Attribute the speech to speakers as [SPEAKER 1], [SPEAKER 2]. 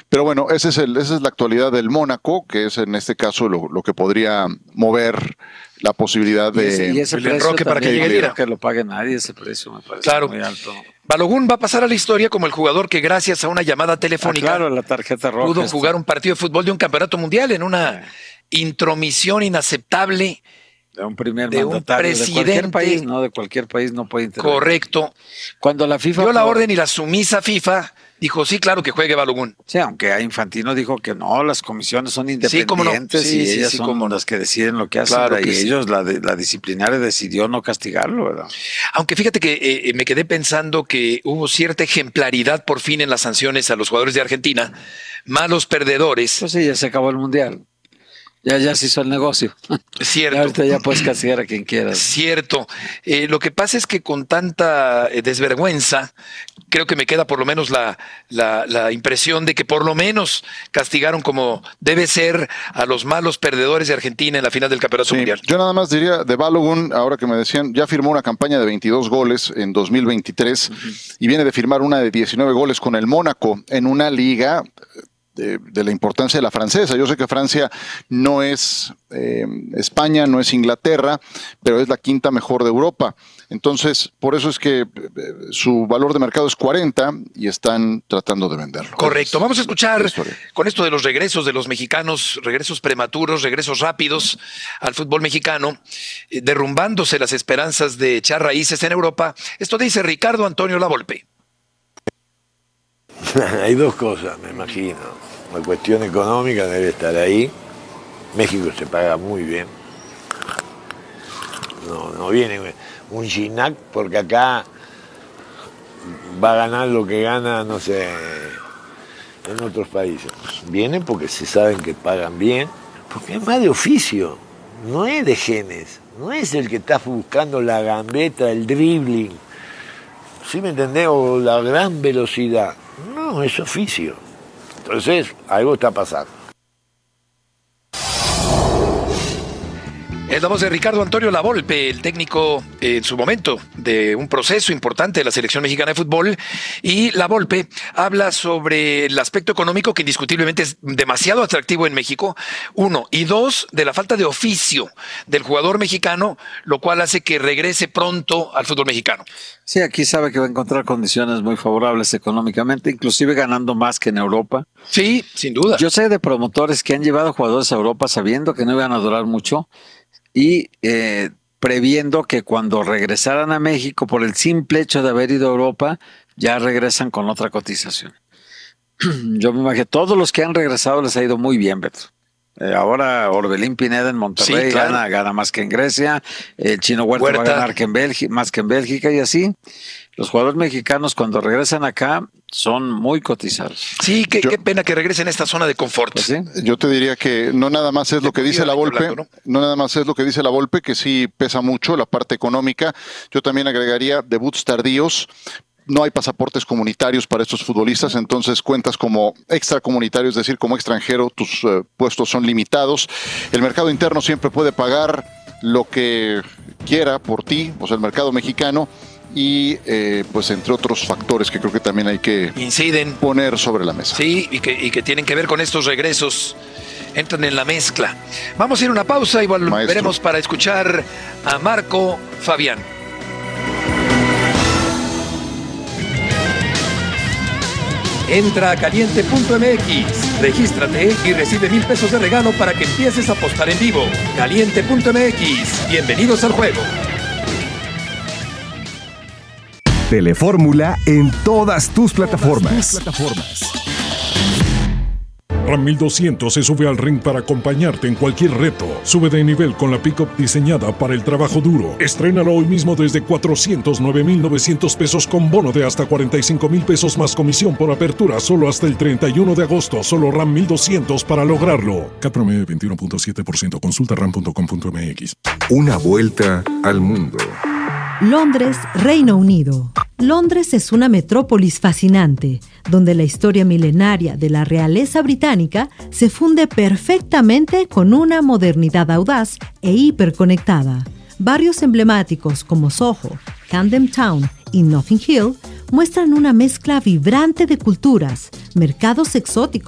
[SPEAKER 1] Pero bueno, esa es la actualidad del Mónaco, que es en este caso lo que podría mover la posibilidad de...
[SPEAKER 2] Y ese
[SPEAKER 3] el
[SPEAKER 2] precio
[SPEAKER 3] enroque para que
[SPEAKER 2] también
[SPEAKER 3] llegue Lira.
[SPEAKER 2] No que lo pague nadie, ese precio me parece
[SPEAKER 3] Claro.
[SPEAKER 2] muy alto.
[SPEAKER 3] Balogun va a pasar a la historia como el jugador que gracias a una llamada telefónica
[SPEAKER 2] claro, la tarjeta roja
[SPEAKER 3] pudo jugar un partido de fútbol de un campeonato mundial en una intromisión inaceptable
[SPEAKER 2] de un primer
[SPEAKER 3] de un
[SPEAKER 2] mandatario
[SPEAKER 3] presidente.
[SPEAKER 2] de cualquier país, ¿no? De cualquier país no puede intervenir.
[SPEAKER 3] Correcto.
[SPEAKER 2] Cuando la FIFA
[SPEAKER 3] dio la orden y la sumisa FIFA dijo, sí, claro que juegue Balogun.
[SPEAKER 2] Sí, aunque Infantino dijo que no, las comisiones son independientes,
[SPEAKER 3] sí, cómo no. Sí,
[SPEAKER 2] y ellas
[SPEAKER 3] sí,
[SPEAKER 2] son las que deciden lo que hacen,
[SPEAKER 3] claro
[SPEAKER 2] y
[SPEAKER 3] que
[SPEAKER 2] ellos, la disciplinaria decidió no castigarlo, ¿verdad?
[SPEAKER 3] Aunque fíjate que me quedé pensando que hubo cierta ejemplaridad por fin en las sanciones a los jugadores de Argentina, malos perdedores.
[SPEAKER 2] Pues sí, ya se acabó el Mundial. Ya se hizo el negocio.
[SPEAKER 3] Cierto.
[SPEAKER 2] Y ahorita ya puedes castigar a quien quieras.
[SPEAKER 3] Cierto. Lo que pasa es que con tanta desvergüenza, creo que me queda por lo menos la impresión de que por lo menos castigaron como debe ser a los malos perdedores de Argentina en la final del Campeonato Mundial.
[SPEAKER 1] Yo nada más diría de Balogun, ahora que me decían, ya firmó una campaña de 22 goles en 2023 y viene de firmar una de 19 goles con el Mónaco en una liga de la importancia de la francesa. Yo sé que Francia no es España, no es Inglaterra, pero es la quinta mejor de Europa. Entonces, por eso es que su valor de mercado es 40 y están tratando de venderlo.
[SPEAKER 3] Correcto. Vamos a escuchar con esto de los regresos de los mexicanos, regresos prematuros, regresos rápidos al fútbol mexicano, derrumbándose las esperanzas de echar raíces en Europa. Esto dice Ricardo Antonio Lavolpe.
[SPEAKER 4] Hay dos cosas, me imagino. La cuestión económica debe estar ahí. México se paga muy bien. No viene un Gignac porque acá va a ganar lo que gana, no sé, en otros países. Vienen porque se saben que pagan bien, porque es más de oficio, no es de genes, no es el que está buscando la gambeta, el dribbling, ¿sí me entendés? O la gran velocidad. No, es oficio. Entonces, algo está pasando.
[SPEAKER 3] Es la voz de Ricardo Antonio Lavolpe, el técnico en su momento de un proceso importante de la selección mexicana de fútbol. Y Lavolpe habla sobre el aspecto económico que indiscutiblemente es demasiado atractivo en México, uno, y dos, de la falta de oficio del jugador mexicano, lo cual hace que regrese pronto al fútbol mexicano.
[SPEAKER 2] Sí, aquí sabe que va a encontrar condiciones muy favorables económicamente, inclusive ganando más que en Europa.
[SPEAKER 3] Sí, sin duda.
[SPEAKER 2] Yo sé de promotores que han llevado jugadores a Europa sabiendo que no iban a durar mucho y previendo que cuando regresaran a México, por el simple hecho de haber ido a Europa, ya regresan con otra cotización. Yo me imagino que todos los que han regresado les ha ido muy bien, Beto. Ahora Orbelín Pineda en Monterrey,
[SPEAKER 3] sí, claro,
[SPEAKER 2] gana más que en Grecia, el Chino Huerta va a ganar más que en Bélgica y así. Los jugadores mexicanos cuando regresan acá son muy cotizados.
[SPEAKER 3] Sí, qué pena que regresen a esta zona de confort.
[SPEAKER 2] Pues sí.
[SPEAKER 1] Yo te diría que no nada más es lo que dice Lavolpe, no nada más es lo que dice Lavolpe, que sí pesa mucho la parte económica. Yo también agregaría debuts tardíos. No hay pasaportes comunitarios para estos futbolistas, entonces cuentas como extracomunitario, es decir, como extranjero, tus puestos son limitados. El mercado interno siempre puede pagar lo que quiera por ti, o sea, el mercado mexicano, y pues entre otros factores que creo que también hay que poner sobre la mesa.
[SPEAKER 3] Sí, y que tienen que ver con estos regresos. Entran en la mezcla. Vamos a ir a una pausa y volveremos para escuchar a Marco Fabián. Entra a caliente.mx, regístrate y recibe 1,000 pesos de regalo para que empieces a apostar en vivo. Caliente.mx, bienvenidos al juego.
[SPEAKER 5] Telefórmula en todas tus plataformas.
[SPEAKER 6] Ram 1200 se sube al ring para acompañarte en cualquier reto. Sube de nivel con la pick-up diseñada para el trabajo duro. Estrénalo hoy mismo desde 409,900 pesos con bono de hasta 45,000 pesos más comisión por apertura solo hasta el 31 de agosto. Solo Ram 1200 para lograrlo. CAT promedio 21.7%. Consulta ram.com.mx.
[SPEAKER 5] Una vuelta al mundo.
[SPEAKER 7] Londres, Reino Unido. Londres es una metrópolis fascinante, donde la historia milenaria de la realeza británica se funde perfectamente con una modernidad audaz e hiperconectada. Barrios emblemáticos como Soho, Camden Town y Notting Hill muestran una mezcla vibrante de culturas, mercados exóticos,